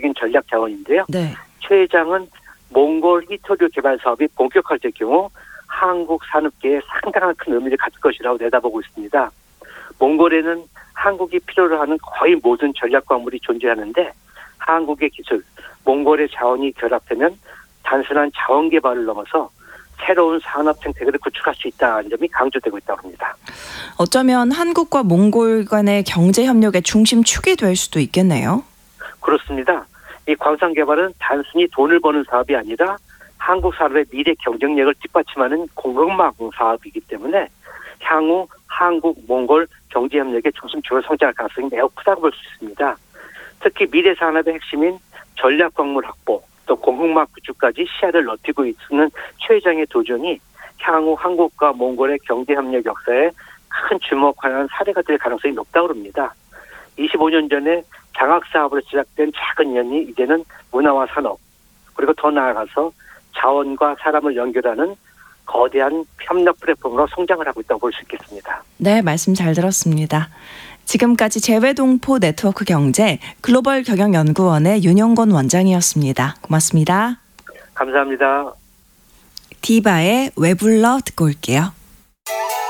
핵심적인 전략 자원인데요. 네. 최 회장은 몽골 히토류 개발 사업이 본격화될 경우 한국 산업계에 상당한 큰 의미를 가질 것이라고 내다보고 있습니다. 몽골에는 한국이 필요로 하는 거의 모든 전략 광물이 존재하는데 한국의 기술, 몽골의 자원이 결합되면 단순한 자원 개발을 넘어서 새로운 산업 생태계를 구축할 수 있다는 점이 강조되고 있다고 합니다. 어쩌면 한국과 몽골 간의 경제 협력의 중심축이 될 수도 있겠네요. 그렇습니다. 이 광산 개발은 단순히 돈을 버는 사업이 아니라 한국 산업의 미래 경쟁력을 뒷받침하는 공급망 사업이기 때문에 향후 한국, 몽골 경제 협력의 중심축으로 성장할 가능성이 매우 크다고 볼 수 있습니다. 특히 미래 산업의 핵심인 전략 광물 확보, 또 공급망 구축까지 시야를 넓히고 있는 최 회장의 도전이 향후 한국과 몽골의 경제 협력 역사에 큰 주목하는 사례가 될 가능성이 높다고 합니다. 25년 전에 장학 사업으로 시작된 작은 인연이 이제는 문화와 산업, 그리고 더 나아가서 자원과 사람을 연결하는 거대한 협력 플랫폼으로 성장을 하고 있다고 볼 수 있겠습니다. 네, 말씀 잘 들었습니다. 지금까지 재외동포 네트워크 경제 글로벌 경영연구원의 윤영건 원장이었습니다. 고맙습니다. 감사합니다. 디바의 왜 불러 듣고 올게요.